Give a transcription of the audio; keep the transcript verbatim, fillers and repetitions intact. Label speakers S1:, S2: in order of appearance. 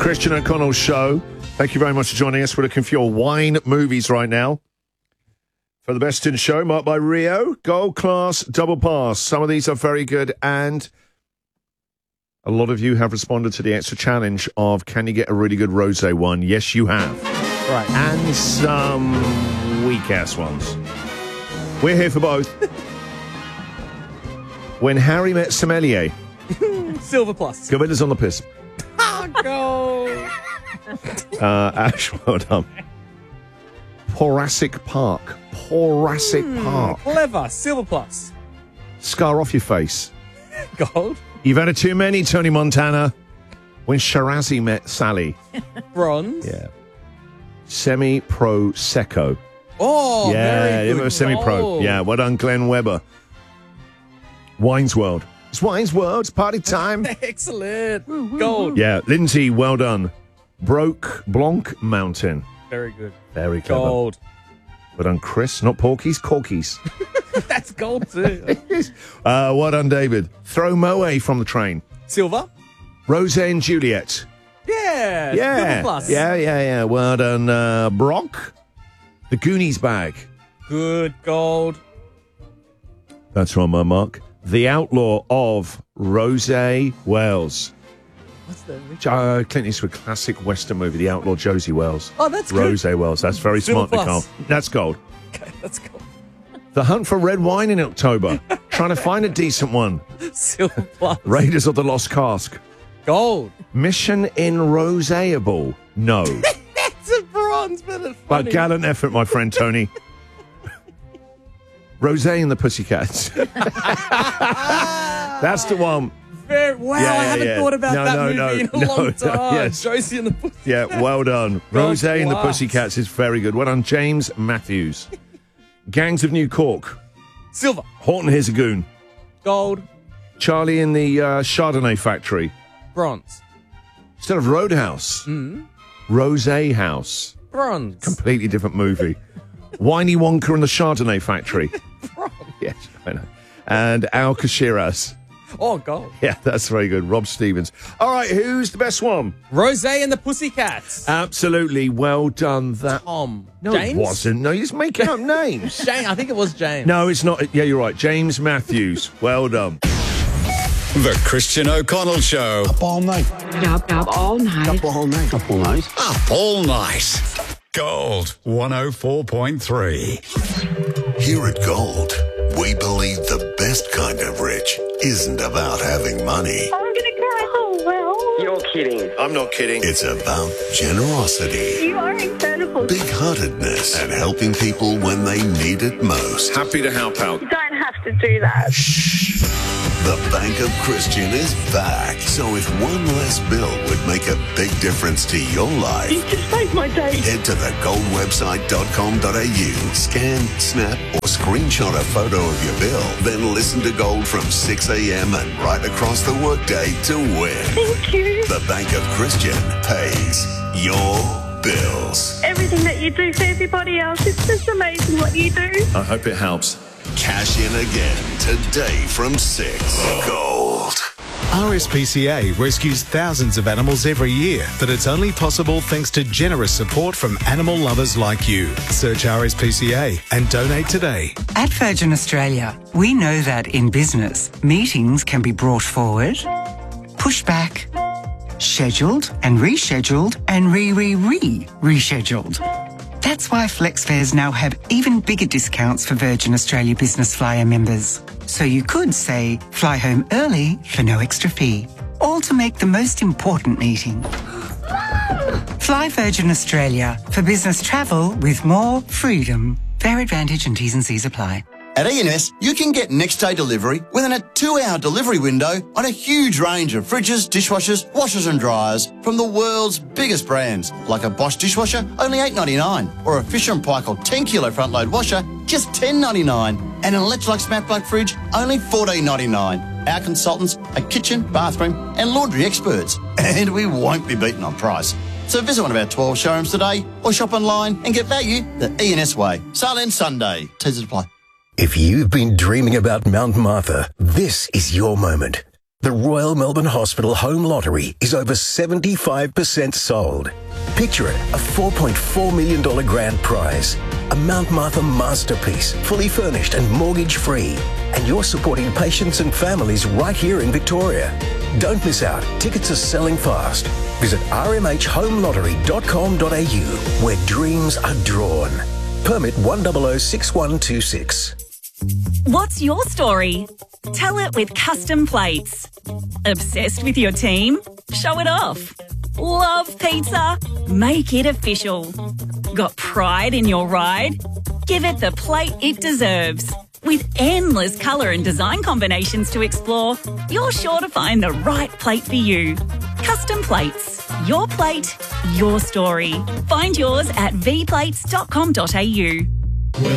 S1: Christian O'Connell Show. Thank you very much for joining us. We're looking for your wine movies right now. For the best in show, marked by Rio, Gold Class, Double Pass. Some of these are very good, and a lot of you have responded to the extra challenge of can you get a really good rosé one? Yes, you have.
S2: Right.
S1: And some weak-ass ones. We're here for both. When Harry Met Sommelier.
S2: Silver Plus.
S1: Gorillas on the piss.
S2: Oh, go.
S1: Uh, Ash, well done. Poracic Park. Poracic
S2: Mm,
S1: Park.
S2: Clever. Silver Plus.
S1: Scar off your face.
S2: Gold.
S1: You've had it too many, Tony Montana. When Shirazi Met Sally.
S2: Bronze.
S1: Yeah. Semi-Pro Secco.
S2: Oh,
S1: yeah,
S2: very
S1: it
S2: good.
S1: was semi-pro.
S2: Gold.
S1: Yeah, well done, Glenn Webber. Wine's World. It's Wine's World. It's party time.
S2: Excellent. Gold.
S1: Yeah, Lindsay, well done. Broke Blanc Mountain.
S2: Very good.
S1: Very clever.
S2: Gold.
S1: Well done, Chris. Not Porkies, Corkies.
S2: That's gold too.
S1: uh, well done, David. Throw Moe from the train.
S2: Silver.
S1: Rosé and Juliet.
S2: Yeah.
S1: Yeah.
S2: Silver Plus.
S1: Yeah, yeah, yeah. Well done, uh, Brock. The Goonies Bag.
S2: Good. Gold.
S1: That's right, my mark. The Outlaw of Rosé Wells.
S2: What's that?
S1: Uh, Clint Eastwood classic Western movie, The Outlaw Josie Wells.
S2: Oh, that's good.
S1: Rosé Wells. That's very
S2: Silver
S1: smart, Nicole.
S2: Plus.
S1: That's gold.
S2: Okay, that's gold.
S1: The Hunt for Red Wine in October. Trying to find a decent one.
S2: Silver Plus.
S1: Raiders of the Lost Cask.
S2: Gold.
S1: Mission in Roséable. No.
S2: That's a bronze, but it's
S1: But
S2: funny.
S1: gallant effort, my friend Tony. Rosé and the Pussycats. That's the one.
S2: Very, wow,
S1: Yeah,
S2: I
S1: yeah,
S2: haven't
S1: yeah.
S2: thought about
S1: No,
S2: that
S1: no,
S2: movie
S1: no,
S2: in a
S1: no,
S2: long
S1: no,
S2: time.
S1: yes.
S2: Josie and the Pussy.
S1: Yeah, well done.
S2: Gold
S1: Rosé and the
S2: class.
S1: Pussycats is very good. Well done, James Matthews. Gangs of New Cork.
S2: Silver.
S1: Horton Here's a Goon.
S2: Gold.
S1: Charlie in the uh, Chardonnay Factory.
S2: Bronze.
S1: Instead of Roadhouse.
S2: Mm.
S1: Rosé House.
S2: Bronze.
S1: Completely different movie. Winnie Wonka and the Chardonnay Factory.
S2: Bronze.
S1: Yes, I know. And Al Kashiras.
S2: Oh, gold.
S1: Yeah, that's very good. Rob Stevens. All right, who's the best one?
S2: Rosé and the Pussycats.
S1: Absolutely. Well done. That.
S2: Tom.
S1: No,
S2: James?
S1: it wasn't. No, you're just making up names.
S2: James. I think it was James.
S1: No, it's not. Yeah, you're right. James Matthews. Well done.
S3: The Christian O'Connell Show.
S4: Up all night.
S5: Up, up all night.
S4: Up all night. Up all night.
S3: Up all night. Gold one oh four point three.
S6: Here at Gold, we believe the best kind of rich isn't about having money.
S7: I'm gonna cry. Oh, well.
S8: You're kidding.
S1: I'm not kidding.
S6: It's about generosity,
S7: You are incredible.
S6: big-heartedness, and helping people when they need it most.
S1: Happy to help out.
S7: You don't have to do that.
S6: The Bank of Christian is back. So if one less bill would make a big difference to your life,
S7: You just made my day.
S6: head to the gold website dot com dot a u, scan, snap, or screenshot a photo of your bill, then listen to Gold from six a.m. and right across the workday to win.
S7: Thank you.
S6: The Bank of Christian pays your bills.
S7: Everything that you do for everybody else, it's just amazing what you do.
S1: I hope it helps.
S6: Cash in again today from six. Gold.
S9: R S P C A rescues thousands of animals every year, but it's only possible thanks to generous support from animal lovers like you. Search R S P C A and donate today.
S10: At Virgin Australia, we know that in business, meetings can be brought forward, pushed back, scheduled and rescheduled and re-re-re-rescheduled. That's why FlexFares now have even bigger discounts for Virgin Australia Business Flyer members. So you could, say, fly home early for no extra fee. All to make the most important meeting. Fly Virgin Australia for business travel with more freedom. Fair advantage and T's and C's apply.
S11: At E and S, you can get next-day delivery within a two-hour delivery window on a huge range of fridges, dishwashers, washers and dryers from the world's biggest brands, like a Bosch dishwasher, only eight ninety-nine, or a Fisher and Paykel ten kilo front-load washer, just ten ninety-nine, and an Electrolux Smart Plug fridge, only fourteen ninety-nine. Our consultants are kitchen, bathroom and laundry experts, and we won't be beaten on price. So visit one of our twelve showrooms today or shop online and get value the E and S way. Silent Sunday. Teasers apply.
S12: If you've been dreaming about Mount Martha, this is your moment.
S4: The Royal Melbourne Hospital Home Lottery is over seventy-five percent sold. Picture it, a four point four million dollars grand prize, a Mount Martha masterpiece, fully furnished and mortgage-free. And you're supporting patients and families right here in Victoria. Don't miss out. Tickets are selling fast. Visit r m h home lottery dot com dot a u, where dreams are drawn. Permit one zero zero six one two six.
S8: What's your story? Tell it with Custom Plates. Obsessed with your team? Show it off. Love pizza? Make it official. Got pride in your ride? Give it the plate it deserves. With endless colour and design combinations to explore, you're sure to find the right plate for you. Custom Plates. Your plate, your story. Find yours at v plates dot com dot a u.